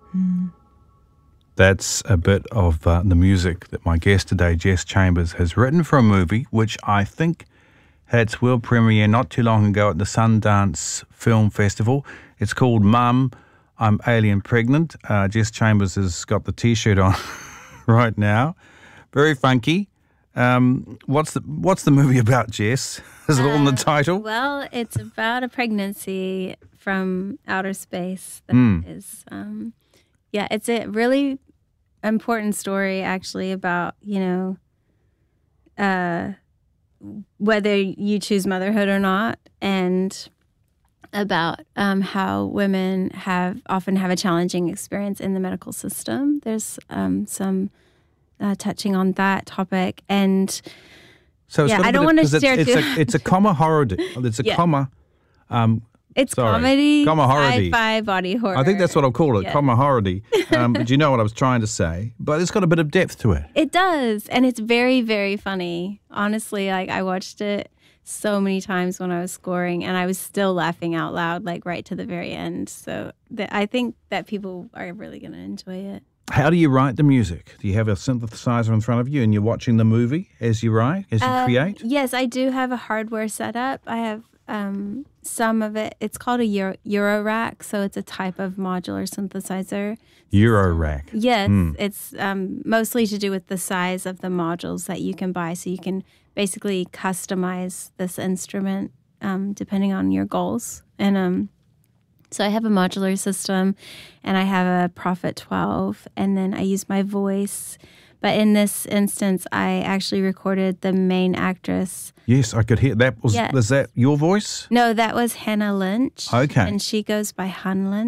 That's a bit of the music that my guest today, Jess Chambers, has written for a movie which I think had its world premiere not too long ago at the Sundance Film Festival. It's called Mum, I'm Alien Pregnant. Jess Chambers has got the T-shirt on right now. Very funky. What's the movie about, Jess? Is it all in the title? Well, it's about a pregnancy from outer space. That is, it's a really important story, actually, about, whether you choose motherhood or not, and about how women often have a challenging experience in the medical system. There's some touching on that topic, and so it's I don't want to stare too. It's a comma horror. It's a comma. It's comedy, horror-y. sci-fi, body horror. I think that's what I'll call it, comma horror-y. But you know what I was trying to say. But it's got a bit of depth to it. It does, and it's very, very funny. Honestly, I watched it so many times when I was scoring, and I was still laughing out loud, right to the very end. So I think that people are really going to enjoy it. How do you write the music? Do you have a synthesizer in front of you and you're watching the movie as you write, as you create? Yes, I do have a hardware setup. I have some of it. It's called a Eurorack, so it's a type of modular synthesizer. Eurorack. Yes, it's mostly to do with the size of the modules that you can buy, so you can basically customize this instrument depending on your goals. And so I have a modular system, and I have a Prophet 12, and then I use my voice. But in this instance, I actually recorded the main actress. Yes, I could hear that. Was that your voice? No, that was Hannah Lynch. Okay. And she goes by Hanlin.